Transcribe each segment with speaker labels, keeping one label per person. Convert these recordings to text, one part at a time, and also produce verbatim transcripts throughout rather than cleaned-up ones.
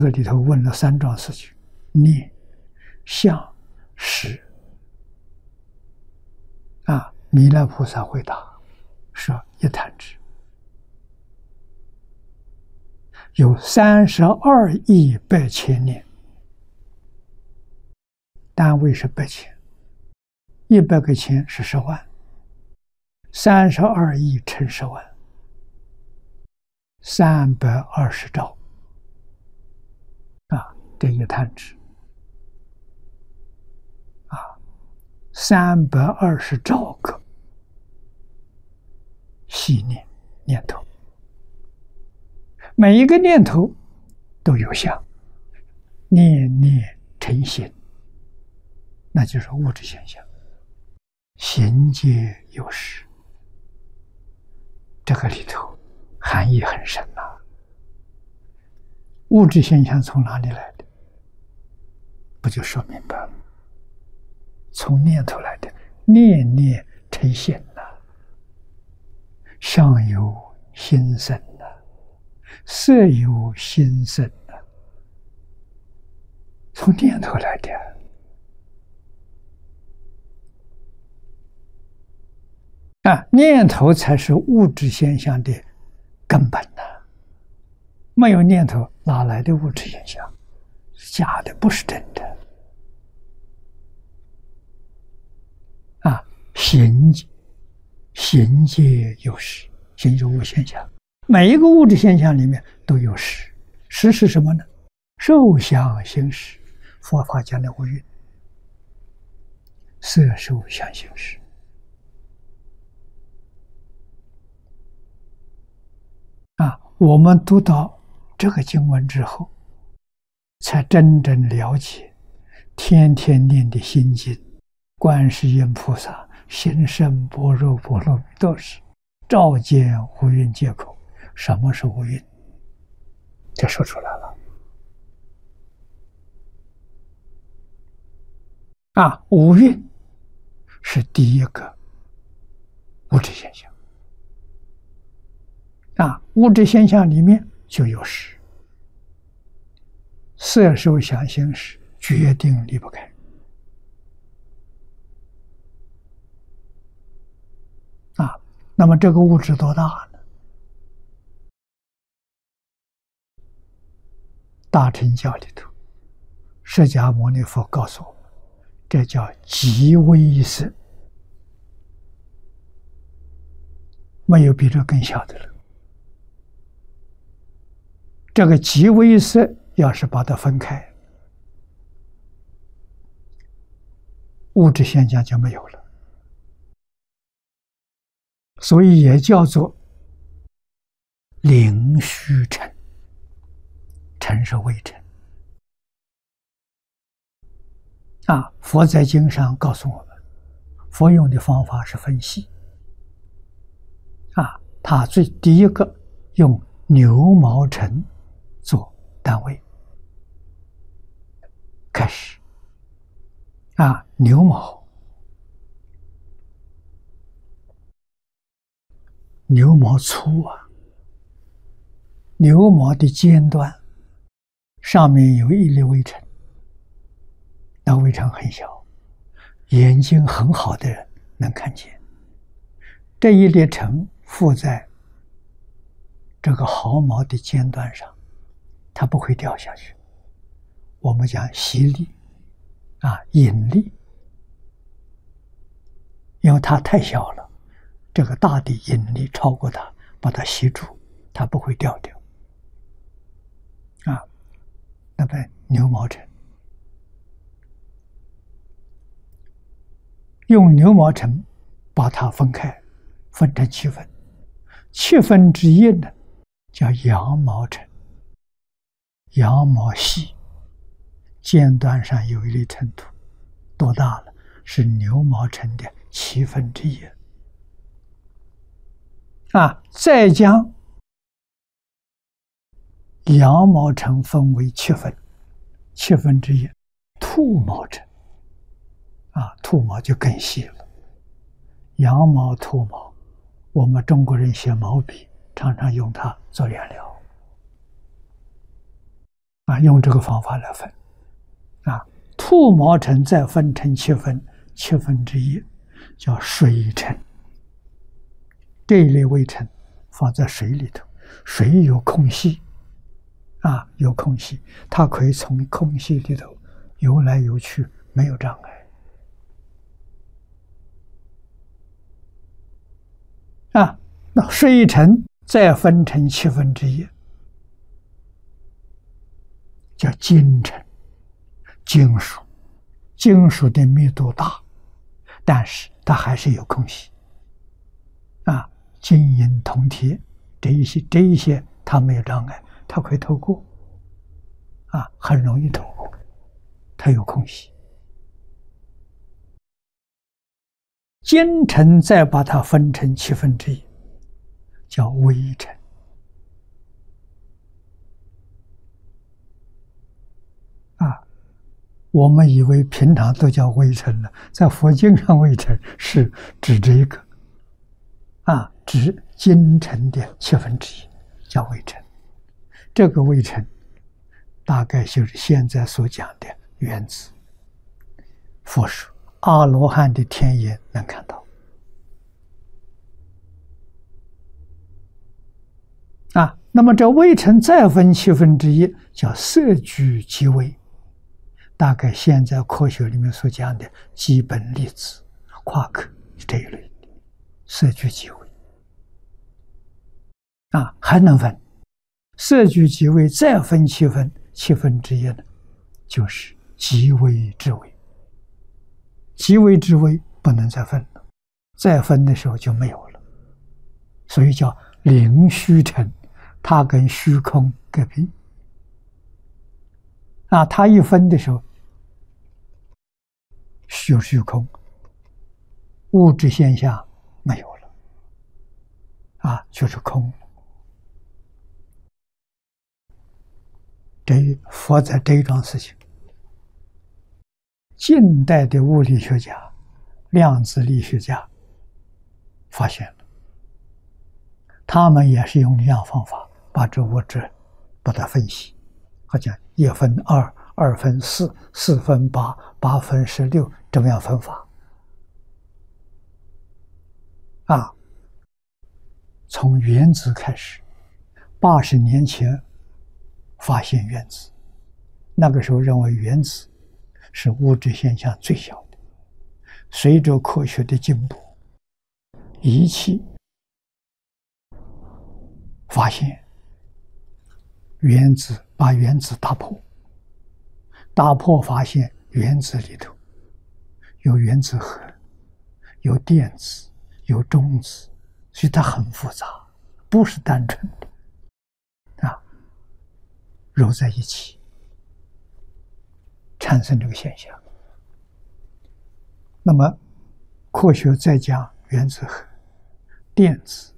Speaker 1: 这里头问了三桩事情：念、相、识。啊，弥勒菩萨回答说：一弹指，有三十二亿百千年，单位是百千，一百个千是十万，三十二亿乘十万，三百二十兆。啊，这一弹指，啊，三百二十兆个细念念头，每一个念头都有相，念念成形，那就是物质现象。行皆有实，这个里头含义很深呐、啊。物质现象从哪里来的？不就说明白了？从念头来的，念念成形呐、啊。相由心生呐、啊，色由心生呐、啊，从念头来的。啊，念头才是物质现象的根本呐、啊！没有念头，哪来的物质现象？假的，不是真的。啊，行行皆有实，行就是物现象，每一个物质现象里面都有实。实是什么呢？受想行识，佛法讲的五蕴，色受想行识。啊，我们读到这个经文之后，才真正了解天天念的心经，观世音菩萨行深般若波罗蜜多时，照见五蕴皆空。什么是五蕴？这说出来了。啊，五蕴是第一个物质现象。啊，物质现象里面就有识，色受想行识决定离不开。啊，那么这个物质多大呢？大乘教里头，释迦牟尼佛告诉我们，这叫极微色，没有比这更小的了。这个极微色要是把它分开，物质现象就没有了，所以也叫做灵虚尘，尘是微尘。啊，佛在经上告诉我们，佛用的方法是分析。啊，他最第一个用牛毛尘做单位，开始。啊，牛毛，牛毛粗啊，牛毛的尖端上面有一粒微尘，那微尘很小，眼睛很好的人能看见。这一粒尘附在这个毫毛的尖端上，它不会掉下去。我们讲吸力啊，引力，因为它太小了，这个大的引力超过它，把它吸住，它不会掉掉。啊，那么牛毛尘，用牛毛尘把它分开，分成七分，七分之一呢叫羊毛尘。羊毛细，尖端上有一粒尘土，多大了？是牛毛尘的七分之一。啊，再将羊毛尘分为七分，七分之一，兔毛尘。啊，兔毛就更细了。羊毛、兔毛，我们中国人写毛笔常常用它做颜料。 啊，用这个方法来分。啊，兔毛尘再分成七分，七分之一叫水尘。这一类微尘放在水里头，水有空隙，啊，有空隙，它可以从空隙里头游来游去，没有障碍。啊，那水尘再分成七分之一，叫金尘。金属，金属的密度大，但是它还是有空隙。啊，金银铜铁这一些这一些它没有障碍，它可以透过，啊，很容易透过，它有空隙。金尘再把它分成七分之一，叫微尘。啊，我们以为平常都叫微尘了，在佛经上微尘是指这个，啊，指金尘的七分之一叫微尘。这个微尘大概就是现在所讲的原子。佛说阿罗汉的天眼能看到。啊，那么这微尘再分七分之一叫色聚即微。大概现在科学里面所讲的基本粒子、夸克这一类，色聚即微。啊，还能分色聚即微，再分七分，七分之一呢，就是极微之微。极微之微不能再分了，再分的时候就没有了，所以叫零虚尘，它跟虚空隔壁。啊，它一分的时候，有虚空，物质现象没有了，啊，就是空了。这佛在这一桩事情，近代的物理学家、量子力学家发现了，他们也是用这样方法把这物质把它分析，好像一分二，二分四，四分八，八分十六，这么样分法。啊，从原子开始，八十年前发现原子，那个时候认为原子是物质现象最小的。随着科学的进步，仪器发现原子，把原子打破，打破发现原子里头有原子核，有电子，有中子，所以它很复杂，不是单纯的啊，揉在一起产生这个现象。那么科学再讲原子核、电子、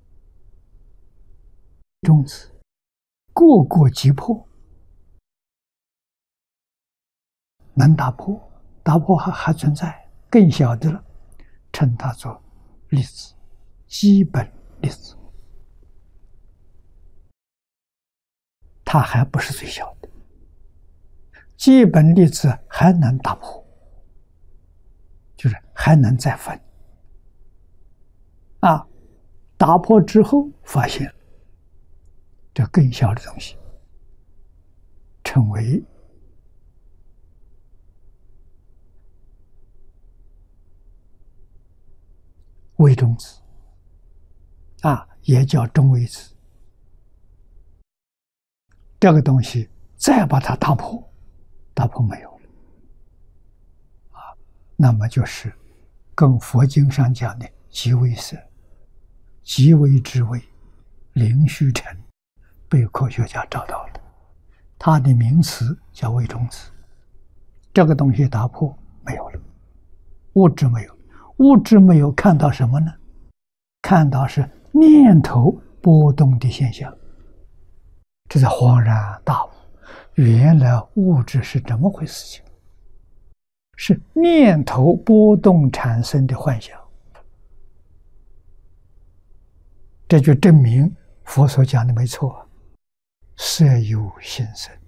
Speaker 1: 中子，各个击破，能打破，打破还还存在更小的了，称它做粒子，基本粒子。它还不是最小的，基本粒子还能打破，就是还能再分。啊，打破之后发现这更小的东西，称为微中子，啊，也叫中微子。这个东西再把它打破，打破没有了，啊，那么就是跟佛经上讲的极微色、极微之微、零虚尘，被科学家找到了，它的名词叫微中子。这个东西打破没有了，物质没有，物质没有，看到什么呢？看到是念头波动的现象。这才恍然大悟，原来物质是这么回事情，是念头波动产生的幻想。这就证明佛所讲的没错，色有心生，